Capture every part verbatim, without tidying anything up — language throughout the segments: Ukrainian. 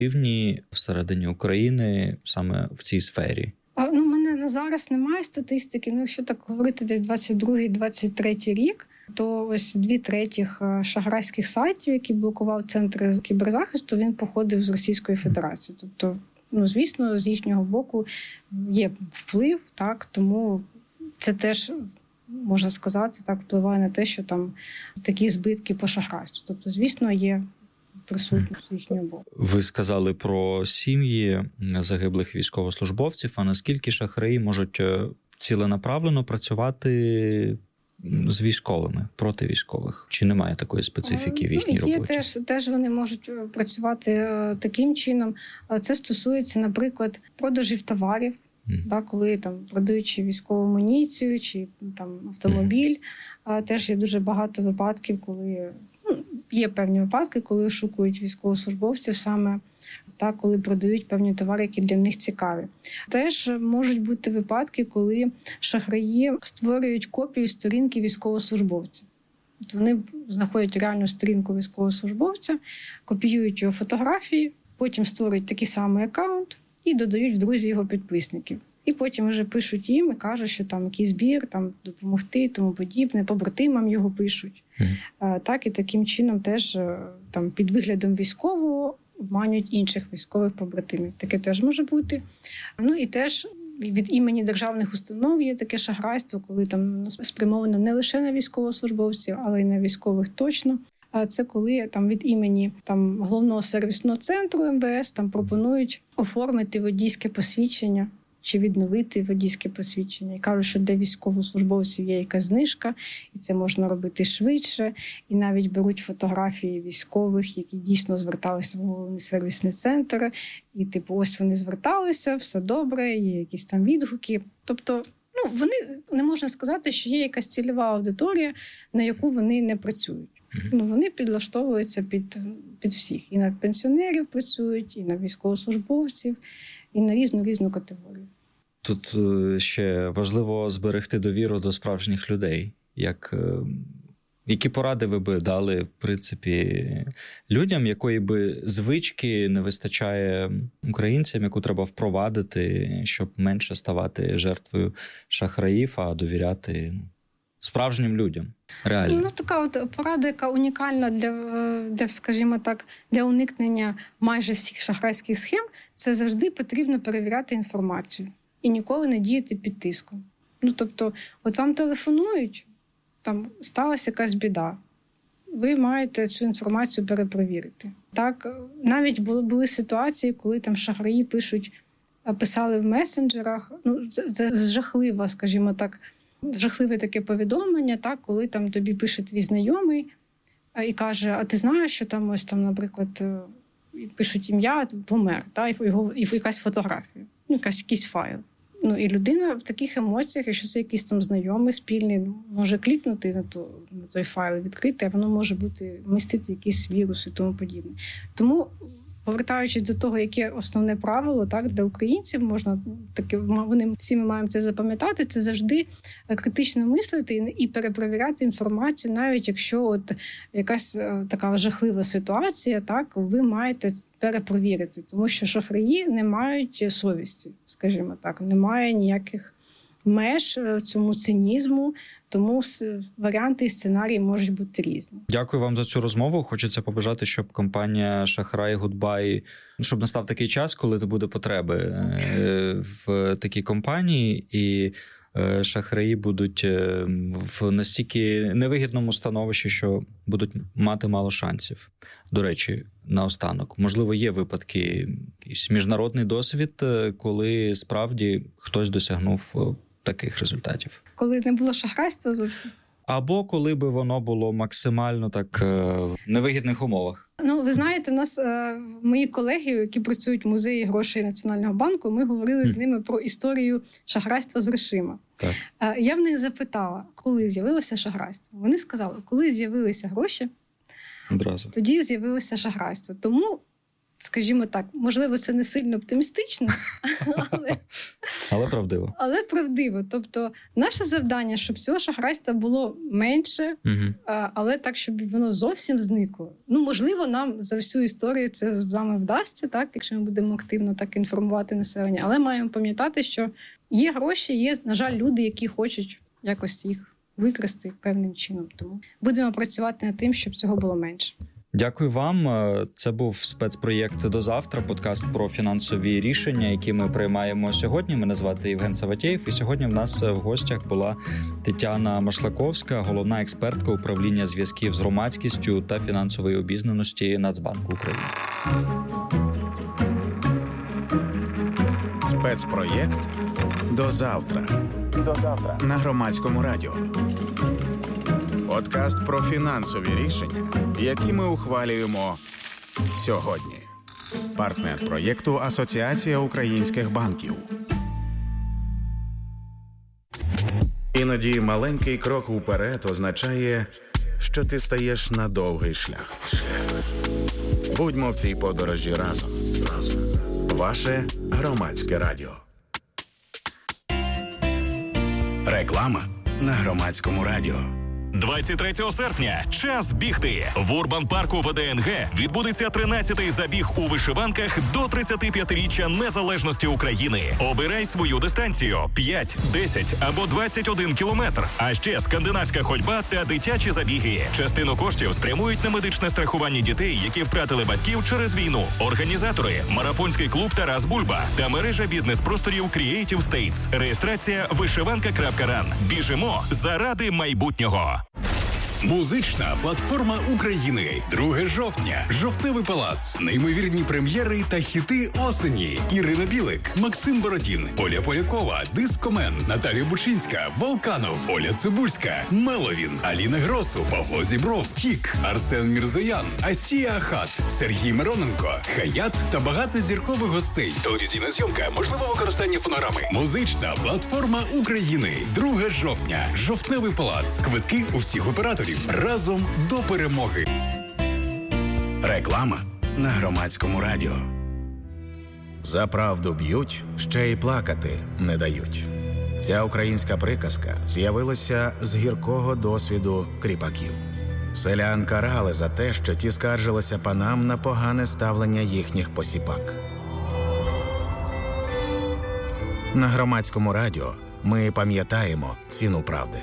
Півдні всередині України саме в цій сфері? А, ну, у мене на зараз немає статистики. Ну, якщо так говорити, десь двадцять другий - двадцять третій рік, то ось дві третіх шахрайських сайтів, які блокував Центр кіберзахисту, він походив з Російської Федерації. Тобто, ну, звісно, з їхнього боку є вплив, так, тому це теж, можна сказати, так, впливає на те, що там такі збитки по шахрайству. Тобто, звісно, є присутність з їхнього боку. Ви сказали про сім'ї загиблих військовослужбовців, а наскільки шахраї можуть ціленаправлено працювати з військовими, проти військових? Чи немає такої специфіки в їхній ну, є роботі? Теж, теж вони можуть працювати таким чином. Це стосується, наприклад, продажів товарів, mm. так, коли там продаючи військову амуніцію чи там автомобіль. Mm. Теж є дуже багато випадків, коли ну, є певні випадки, коли шукають військовослужбовців саме так, коли продають певні товари, які для них цікаві. Теж можуть бути випадки, коли шахраї створюють копію сторінки військовослужбовця. От вони знаходять реальну сторінку військовослужбовця, копіюють його фотографії, потім створюють такий самий аккаунт і додають в друзі його підписників. І потім вже пишуть їм і кажуть, що там якийсь збір, там допомогти, тому подібне, побратимам його пишуть. Mm-hmm. Так, і таким чином теж там під виглядом військового обманюють інших військових побратимів. Таке теж може бути. Ну і теж від імені державних установ є таке шахрайство, коли там ну, спрямовано не лише на військовослужбовців, але й на військових точно. А це коли там від імені там головного сервісного центру ем ве ес там пропонують оформити водійське посвідчення чи відновити водійське посвідчення. І кажуть, що для військовослужбовців є якась знижка, і це можна робити швидше. І навіть беруть фотографії військових, які дійсно зверталися в головний сервісний центр. І типу, ось вони зверталися, все добре, є якісь там відгуки. Тобто, ну, вони, не можна сказати, що є якась цільова аудиторія, на яку вони не працюють. Ну, вони підлаштовуються під, під всіх. І на пенсіонерів працюють, і на військовослужбовців, і на різну-різну категорію. Тут ще важливо зберегти довіру до справжніх людей. Як, які поради ви би дали, в принципі, людям, якої би звички не вистачає українцям, яку треба впровадити, щоб менше ставати жертвою шахраїв, а довіряти справжнім людям? Реально. Ну, така от порада, яка унікальна для, для, скажімо так, для уникнення майже всіх шахрайських схем, це завжди потрібно перевіряти інформацію і ніколи не діяти під тиском. Ну, тобто, от вам телефонують, там сталася якась біда, ви маєте цю інформацію перепровірити. Так, навіть були, були ситуації, коли там шахраї пишуть, писали в месенджерах, ну, це, це жахливо, скажімо так, жахливе таке повідомлення, так, коли там тобі пише твій знайомий і каже, а ти знаєш, що там ось там, наприклад, пишуть ім'я, помер, так, і його і якась фотографія, ну, якась якийсь файл. Ну, і людина в таких емоціях, якщо це якийсь там знайомий, спільний, може клікнути на, то, на той файл, відкрити, а воно може бути, містити якісь віруси і тому подібне. Тому, повертаючись до того, яке основне правило, так, для українців можна таке, вони всі ми маємо це запам'ятати, це завжди критично мислити і перепровіряти інформацію, навіть якщо от якась така жахлива ситуація, так, ви маєте перепровірити, тому що шахраї не мають совісті, скажімо так, немає ніяких меж цьому цинізму, тому варіанти і сценарії можуть бути різні. Дякую вам за цю розмову. Хочеться побажати, щоб компанія Шахрай Гудбай, щоб настав такий час, коли не буде потреби в такій компанії, і шахраї будуть в настільки невигідному становищі, що будуть мати мало шансів. До речі, наостанок, можливо, є випадки, міжнародний досвід, коли справді хтось досягнув таких результатів. Коли не було шахрайства зовсім? Або коли би воно було максимально так в невигідних умовах. Ну, ви знаєте, у нас е, мої колеги, які працюють в музеї грошей Національного банку, ми говорили mm. з ними про історію шахрайства з грошима. Так. Е, я в них запитала, коли з'явилося шахрайство. Вони сказали, коли з'явилися гроші, одразу. Тоді з'явилося шахрайство. Тому скажімо так, можливо, це не сильно оптимістично, але, але правдиво. Але правдиво. Тобто, наше завдання, щоб цього шахрайства було менше, угу. але так, щоб воно зовсім зникло. Ну, можливо, нам за всю історію це з вами вдасться, так, якщо ми будемо активно так інформувати населення. Але маємо пам'ятати, що є гроші, є, на жаль, люди, які хочуть якось їх використати певним чином. Тому будемо працювати над тим, щоб цього було менше. Дякую вам. Це був спецпроєкт «До завтра», подкаст про фінансові рішення, які ми приймаємо сьогодні. Мене звати Євген Саватєєв, і сьогодні в нас в гостях була Тетяна Машлаковська, головна експертка управління зв'язків з громадськістю та фінансової обізнаності Нацбанку України. Спецпроєкт «До завтра». До завтра на Громадському радіо. Подкаст про фінансові рішення, які ми ухвалюємо сьогодні. Партнер проєкту Асоціація українських банків. Іноді маленький крок уперед означає, що ти стаєш на довгий шлях. Будьмо в цій подорожі разом. Ваше Громадське радіо. Реклама на Громадському радіо. двадцять третього серпня – час бігти. В Урбан-парку ВДНГ відбудеться тринадцятий забіг у вишиванках до тридцятип'ятиріччя незалежності України. Обирай свою дистанцію – п'ять, десять або двадцять один кілометр. А ще скандинавська ходьба та дитячі забіги. Частину коштів спрямують на медичне страхування дітей, які втратили батьків через війну. Організатори – марафонський клуб «Тарас Бульба» та мережа бізнес-просторів Creative States. Реєстрація вишиванка крапка ран. Біжимо заради майбутнього. Музична платформа України. друге жовтня. Жовтневий палац. Неймовірні прем'єри та хіти осені. Ірина Білик, Максим Бородін, Оля Полякова, Дискомен, Наталія Бучинська, Волканов, Оля Цибульська, Меловін, Аліна Гросу, Павло Зібров, Тік, Арсен Мірзоян, Асія Ахат, Сергій Мироненко, Хаят та багато зіркових гостей. Телевізійна зйомка, можливо використання фонограми. Музична платформа України. друге жовтня. Жовтневий палац. Квитки у всіх операторів. Разом до перемоги. Реклама на Громадському радіо. За правду б'ють, ще й плакати не дають. Ця українська приказка з'явилася з гіркого досвіду кріпаків. Селян карали за те, що ті скаржилися панам на погане ставлення їхніх посіпак. На Громадському радіо ми пам'ятаємо ціну правди.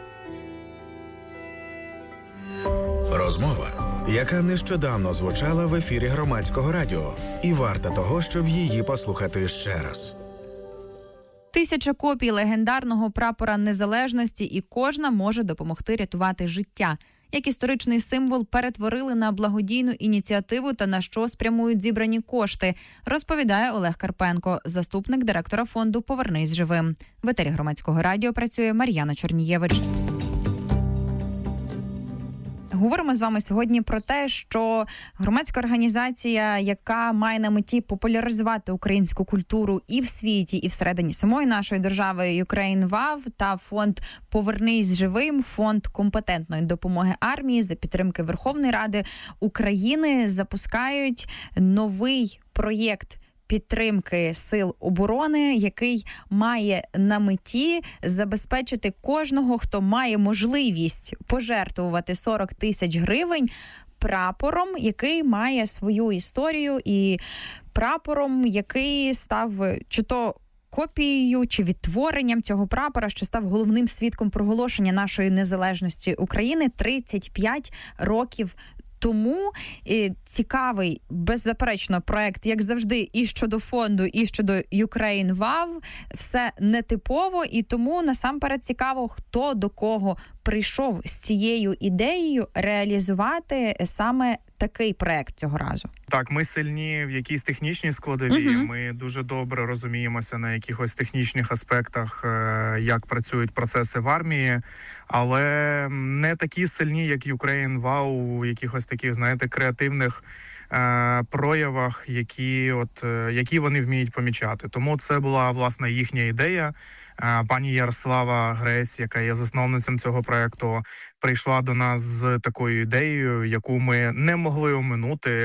Розмова, яка нещодавно звучала в ефірі Громадського радіо, і варта того, щоб її послухати ще раз. Тисяча копій легендарного прапора незалежності, і кожна може допомогти рятувати життя. Як історичний символ перетворили на благодійну ініціативу та на що спрямують зібрані кошти, розповідає Олег Карпенко, заступник директора фонду «Повернись живим». В етері Громадського радіо працює Мар'яна Чорнієвич. Говоримо з вами сьогодні про те, що громадська організація, яка має на меті популяризувати українську культуру і в світі, і всередині самої нашої держави, Ukraine вав та фонд «Повернись живим», фонд компетентної допомоги армії за підтримки Верховної Ради України, запускають новий проєкт підтримки сил оборони, який має на меті забезпечити кожного, хто має можливість пожертвувати сорок тисяч гривень прапором, який має свою історію, і прапором, який став чи то копією чи відтворенням цього прапора, що став головним свідком проголошення нашої незалежності України тридцять п'ять років тому. І цікавий, беззаперечно, проект, як завжди, і щодо фонду, і щодо Ukraine вав. Все нетипово, і тому насамперед цікаво, хто до кого прийшов з цією ідеєю реалізувати саме такий проект цього разу. Так, ми сильні в якійсь технічній складовій, угу. ми дуже добре розуміємося на якихось технічних аспектах, як працюють процеси в армії, але не такі сильні, як Ukraine вав, у якихось таких, знаєте, креативних е, проявах, які, от, е, які вони вміють помічати. Тому це була, власне, їхня ідея. Е, пані Ярослава Гресь, яка є засновницем цього проєкту, прийшла до нас з такою ідеєю, яку ми не могли оминути.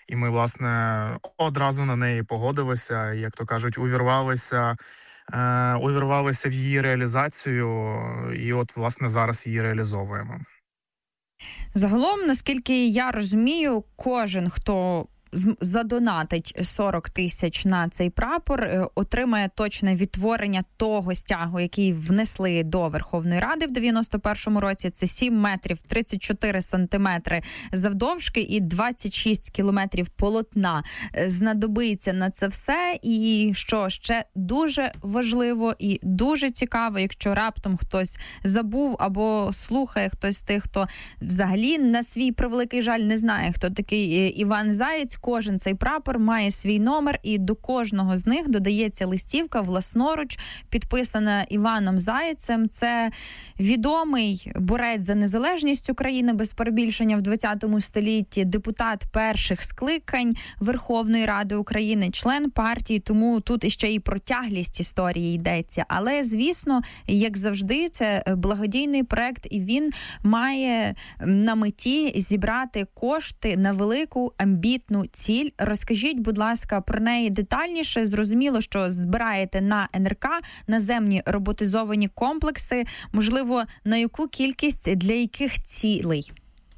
І ми, власне, одразу на неї погодилися, як то кажуть, увірвалися, е, увірвалися в її реалізацію, і от, власне, зараз її реалізовуємо. Загалом, наскільки я розумію, кожен, хто задонатить сорок тисяч на цей прапор, отримає точне відтворення того стягу, який внесли до Верховної Ради в дев'яносто першому році. Це сім метрів тридцять чотири сантиметри завдовжки і двадцять шість кілометрів полотна. Знадобиться на це все. І що ще дуже важливо і дуже цікаво, якщо раптом хтось забув або слухає хтось з тих, хто взагалі на свій превеликий жаль не знає, хто такий Іван Заєць, кожен цей прапор має свій номер, і до кожного з них додається листівка власноруч, підписана Іваном Заєцем. Це відомий борець за незалежність України, без перебільшення, в ХХ столітті, депутат перших скликань Верховної Ради України, член партії, тому тут іще і про тяглість історії йдеться. Але, звісно, як завжди, це благодійний проект, і він має на меті зібрати кошти на велику амбітну ціль. Розкажіть, будь ласка, про неї детальніше. Зрозуміло, що збираєте на ен ер ка, наземні роботизовані комплекси. Можливо, на яку кількість, для яких цілей?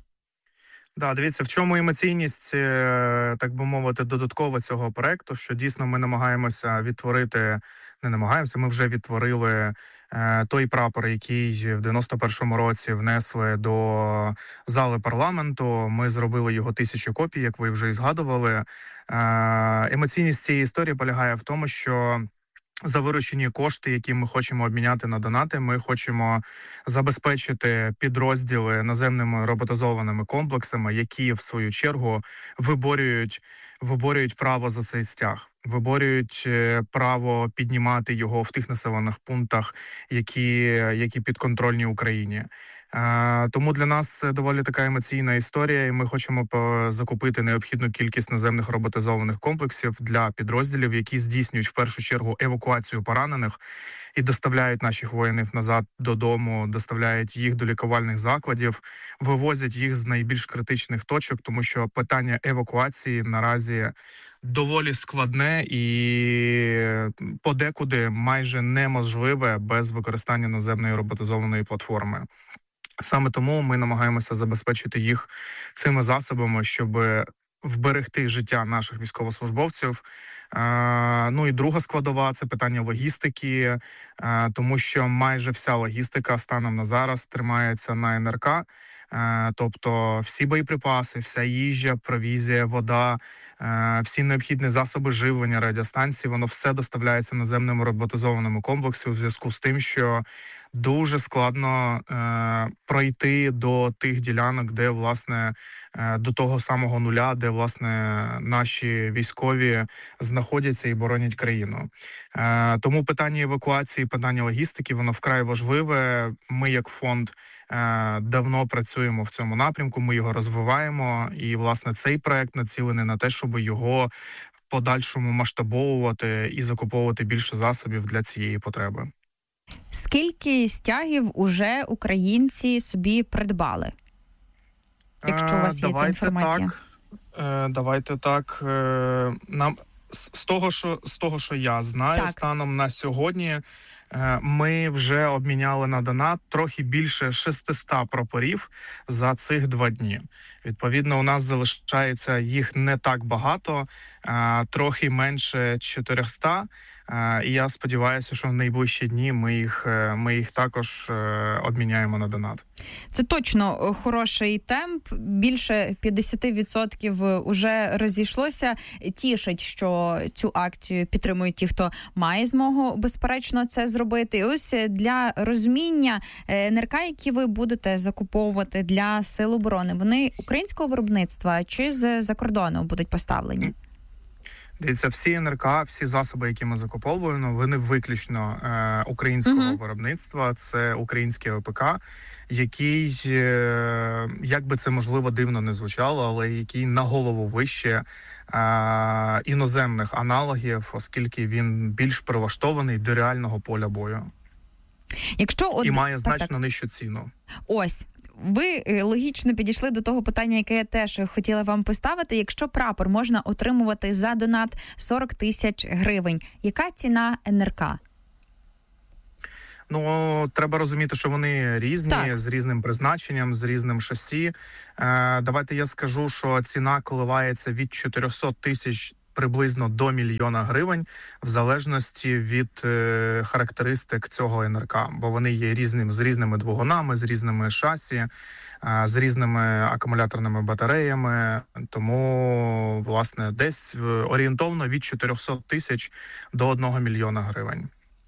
Да, дивіться, в чому емоційність, так би мовити, додаткова цього проекту, що дійсно ми намагаємося відтворити, не намагаємося, ми вже відтворили е, той прапор, який в дев'яносто першому році внесли до зали парламенту. Ми зробили його тисячу копій, як ви вже і згадували. Е, емоційність цієї історії полягає в тому, що за виручені кошти, які ми хочемо обміняти на донати, ми хочемо забезпечити підрозділи наземними роботизованими комплексами, які, в свою чергу, виборюють, виборюють право за цей стяг, виборюють право піднімати його в тих населених пунктах, які, які підконтрольні Україні. Тому для нас це доволі така емоційна історія, і ми хочемо закупити необхідну кількість наземних роботизованих комплексів для підрозділів, які здійснюють в першу чергу евакуацію поранених і доставляють наших воїнів назад додому, доставляють їх до лікувальних закладів, вивозять їх з найбільш критичних точок, тому що питання евакуації наразі доволі складне і подекуди майже неможливе без використання наземної роботизованої платформи. Саме тому ми намагаємося забезпечити їх цими засобами, щоб вберегти життя наших військовослужбовців. Ну і друга складова – це питання логістики, тому що майже вся логістика станом на зараз тримається на ен ер ка. Тобто всі боєприпаси, вся їжа, провізія, вода, всі необхідні засоби живлення, радіостанції, воно все доставляється наземними роботизованими комплексами у зв'язку з тим, що дуже складно е, пройти до тих ділянок, де, власне, е, до того самого нуля, де, власне, наші військові знаходяться і боронять країну. Е, тому питання евакуації, питання логістики, воно вкрай важливе. Ми, як фонд, е, давно працюємо в цьому напрямку, ми його розвиваємо, і, власне, цей проект націлений на те, щоб його в подальшому масштабовувати і закуповувати більше засобів для цієї потреби. Скільки стягів уже українці собі придбали? Якщо у вас є ця інформація. Так, давайте так. Нам з того, що з того, що я знаю, так, станом на сьогодні ми вже обміняли на донат трохи більше шестисот прапорів за цих два дні. Відповідно, у нас залишається їх не так багато, трохи менше чотириста. І я сподіваюся, що в найближчі дні ми їх, ми їх також обміняємо на донат. Це точно хороший темп. Більше п'ятдесят відсотків уже розійшлося. Тішить, що цю акцію підтримують ті, хто має змогу, безперечно, це зробити. І ось для розуміння, ен ер ка, які ви будете закуповувати для Сил оборони, вони українського виробництва чи з-за кордону будуть поставлені? Дивіться, всі ен ер ка, всі засоби, які ми закуповуємо, вони виключно е, українського uh-huh. виробництва. Це український о пе ка, який, е, як би це можливо дивно не звучало, але який на голову вище е, іноземних аналогів, оскільки він більш прилаштований до реального поля бою. Якщо од... І має так, значно так. нижчу ціну. Ось. ви логічно підійшли до того питання, яке я теж хотіла вам поставити. Якщо прапор можна отримувати за донат сорок тисяч гривень, яка ціна ен ер ка? Ну, треба розуміти, що вони різні, так, з різним призначенням, з різним шасі. Е, давайте я скажу, що ціна коливається від чотирьохсот тисяч приблизно до мільйона гривень, в залежності від е, характеристик цього ен ер ка, бо вони є різним, з різними двигунами, з різними шасі, е, з різними акумуляторними батареями. Тому, власне, десь орієнтовно від чотирьохсот тисяч до одного мільйона гривень.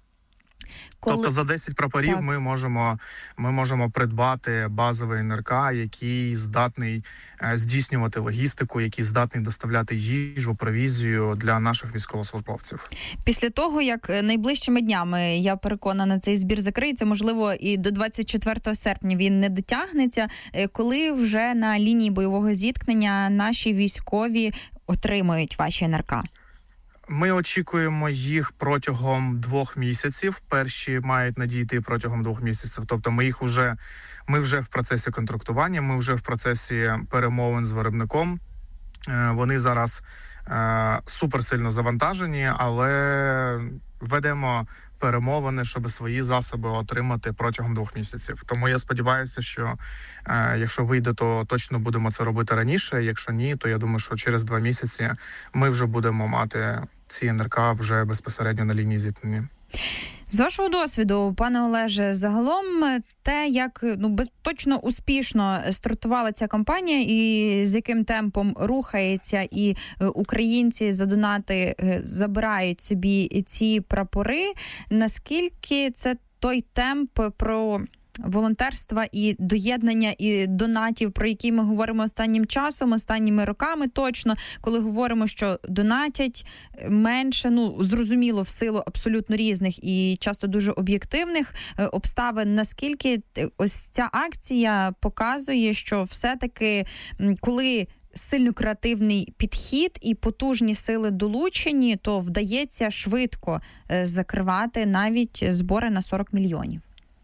Коли... Тобто за десять прапорів так. ми можемо ми можемо придбати базовий ен ер ка, який здатний е, здійснювати логістику, який здатний доставляти їжу, провізію для наших військовослужбовців. Після того, як найближчими днями, я переконана, цей збір закриється, можливо, і до двадцять четвертого серпня він не дотягнеться, коли вже на лінії бойового зіткнення наші військові отримають ваші ен ер ка? Ми очікуємо їх протягом двох місяців. Перші мають надійти протягом двох місяців. Тобто ми їх вже, ми вже в процесі контрактування, ми вже в процесі перемовин з виробником. Вони зараз е, суперсильно завантажені, але ведемо перемовини, щоб свої засоби отримати протягом двох місяців. Тому я сподіваюся, що е, якщо вийде, то точно будемо це робити раніше. Якщо ні, то я думаю, що через два місяці ми вже будемо мати ці ен ер ка вже безпосередньо на лінії зіткнення. З вашого досвіду, пане Олеже, загалом те, як ну без точно успішно стартувала ця кампанія і з яким темпом рухається, і українці за донати забирають собі ці прапори, наскільки це той темп про волонтерства і доєднання і донатів, про які ми говоримо останнім часом, останніми роками точно, коли говоримо, що донатять менше, ну, зрозуміло, в силу абсолютно різних і часто дуже об'єктивних обставин, наскільки ось ця акція показує, що все-таки, коли сильно креативний підхід і потужні сили долучені, то вдається швидко закривати навіть збори на сорок мільйонів.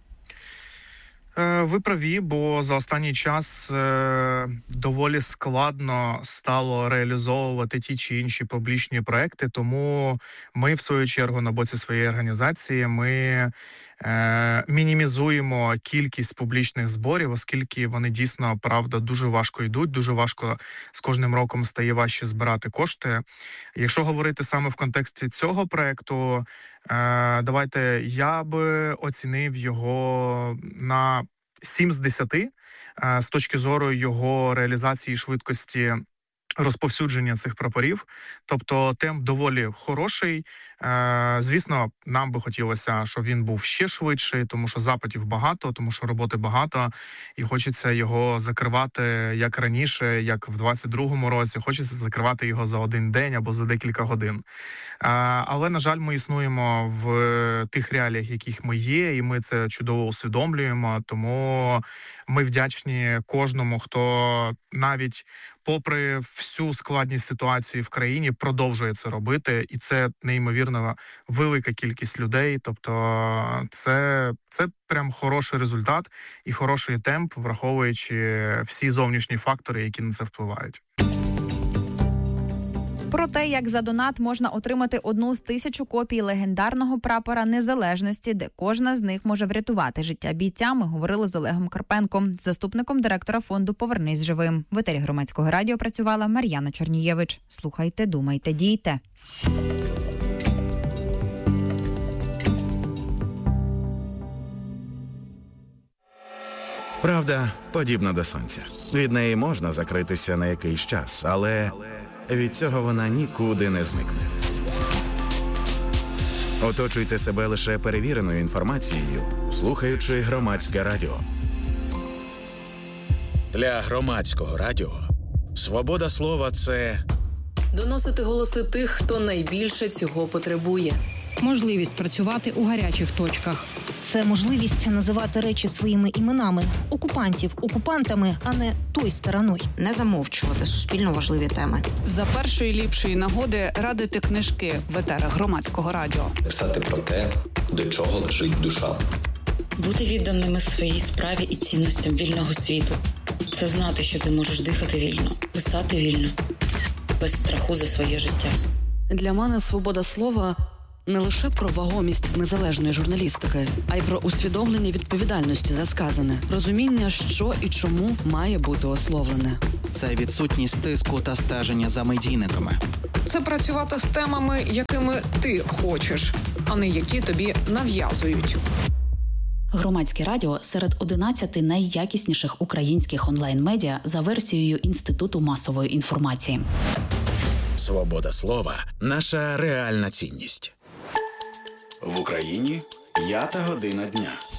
Ви праві, бо за останній час е, доволі складно стало реалізовувати ті чи інші публічні проекти, тому ми, в свою чергу, на боці своєї організації, ми е, мінімізуємо кількість публічних зборів, оскільки вони дійсно, правда, дуже важко йдуть, дуже важко з кожним роком стає важче збирати кошти. Якщо говорити саме в контексті цього проекту, давайте я би оцінив його на сім з десяти з точки зору його реалізації швидкості розповсюдження цих прапорів. Тобто темп доволі хороший. Звісно, нам би хотілося, щоб він був ще швидший, тому що запитів багато, тому що роботи багато, і хочеться його закривати як раніше, як в двадцять другому році, хочеться закривати його за один день або за декілька годин. Але, на жаль, ми існуємо в тих реаліях, яких ми є, і ми це чудово усвідомлюємо, тому ми вдячні кожному, хто навіть попри всю складність ситуації в країні продовжує це робити, і це неймовірно велика кількість людей. Тобто це, це прям хороший результат і хороший темп, враховуючи всі зовнішні фактори, які на це впливають. Про те, як за донат можна отримати одну з тисячу копій легендарного прапора Незалежності, де кожна з них може врятувати життя бійця, ми говорили з Олегом Карпенком, заступником директора фонду «Повернись живим». В етері Громадського радіо працювала Мар'яна Чорнієвич. Слухайте, думайте, дійте. Правда подібна до сонця. Від неї можна закритися на якийсь час, але від цього вона нікуди не зникне. Оточуйте себе лише перевіреною інформацією, слухаючи Громадське радіо. Для Громадського радіо свобода слова – це доносити голоси тих, хто найбільше цього потребує. Можливість працювати у гарячих точках. Це можливість називати речі своїми іменами. Окупантів окупантами, а не той стороною. Не замовчувати суспільно важливі теми. За першої ліпшої нагоди радити книжки в етерах Громадського радіо. Писати про те, до чого лежить душа. Бути відданими своїй справі і цінностям вільного світу – це знати, що ти можеш дихати вільно, писати вільно, без страху за своє життя. Для мене свобода слова – не лише про вагомість незалежної журналістики, а й про усвідомлення відповідальності за сказане, розуміння, що і чому має бути ословлене. Це відсутність тиску та стеження за медійниками. Це працювати з темами, якими ти хочеш, а не які тобі нав'язують. Громадське радіо серед одинадцяти найякісніших українських онлайн-медіа за версією Інституту масової інформації. Свобода слова – наша реальна цінність. В Україні п'ята година дня.